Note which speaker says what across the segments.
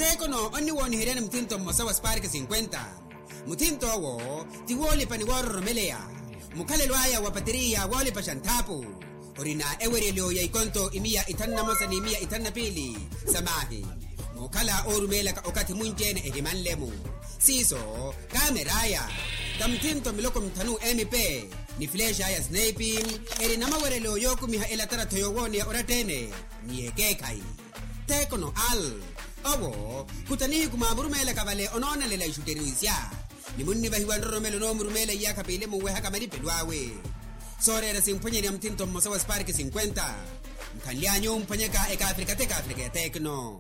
Speaker 1: Teko no oni woni hirene mtinto mosawa spark 50. Mutinto wo ti woli pani woro melea. Mukale lwaya wa patiria woli pa shantapu. Orina ewerelio ya ikonto imia itanna masani imia itanna pili. Samahi. Mukala orumela ka okati munjene ehimanlemu. Siso kameraya. Tamtinto miloko mtanu MP. Ni flesha ya sniping. Eri nama werelio yoku miha elatara toyowoni ya oratene. Ni ekekai. Teko no al. Owo, kutani kumaburu mele kavale onona lela ishuteruisya. Ni munni bahiwandoro mele no murumele ya kapile muwe haka maripelwawe. Sore era simponye ni mtinto mosawa spark 50. Mkanlianyo mpanyeka eka Afrika tekno.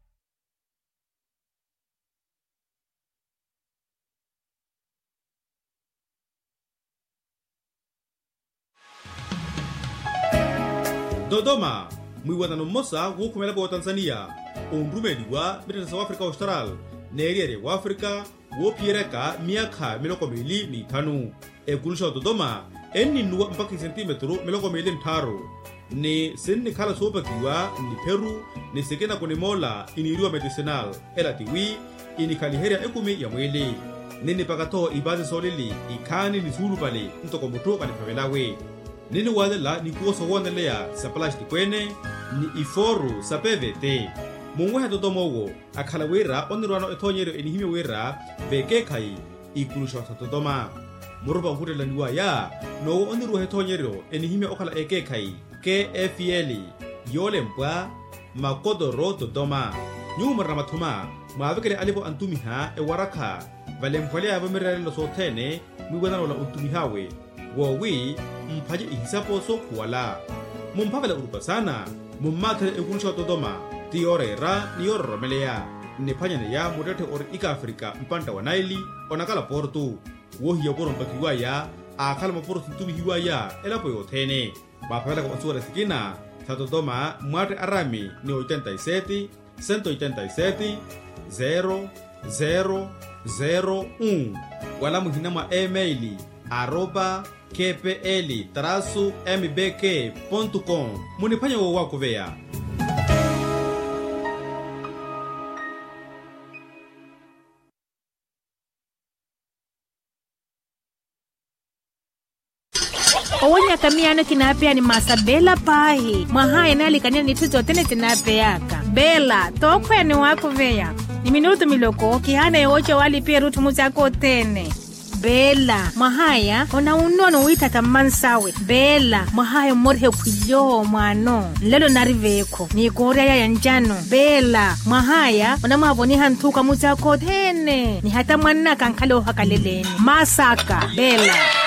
Speaker 2: Dodoma, mwiwatano mosa wukumela kwa Tanzania. Umbrumedi wa South Africa Austral, Neriere wa Africa, wo piereka miaka miloko mili ni tanu. Kulusha Dodoma, eni nuwa mpaki centimetro miloko mili ntaro. Ni sini kala sopa kiwa, ni Peru, ni sekena kone mola, iniriwa medicinal. Tiwi, ini kaliheria ekumi ya mwili. Nini pakato ibazi solili, ikani ni sulu pali, ntoko mutoka ni pavelawe. Nini wadela ni kuoso wanelea sa plasti kwene, ni iforu sa PVT. Mungwe Dodomogo, akalawera onirwano etonyero enihime wera, bekekai, ikulusha Dodoma. Muruba hurela niwa ya, no onirwa etonyero enihime okala ekekai, KFL, Yolempwa, Makodoro Dodoma. Nyuma ramatuma, maavekele alipo antumiha waraka, valempwale avamerele lo sotene, mwiwana la untumihawe. Wowi, mpaje ihisapo so kuwala. Mumpavela urupa sana, mumatele ekulusha Dodoma. Tiorera ni oro melea. Nepanya ya mudete ori ika Afrika mpanta wa Naili, onakala portu. Wohi ya boro mpakiwa ya, akala maportu tubi hiwa ya, elapo yotene. Mapavela kwa masuwa sikina, Dodoma mwate arami ni 87, 187, 0001. Wala muhinama emaili, @kpl-mbk.com. Munipanya wa wako vea.
Speaker 3: Owonya kamiano kinapea ni masabela pahi. Mahaya nali kanya nituzo tene tinapeyaka. Bela, tokwe ni wako veya. Ni minuto miloko, kihana yoche wali pia rutu muzako tene. Bela, mahaya, ona unono wita tamansawe. Bela, mahaya morhe kuyo mwano. Lelo nariveko, ni korea ya njano. Bela, mahaya, ona maboni hantuka muzako tene. Ni hata mwana kankalo hakaleleni. Masaka, Bela.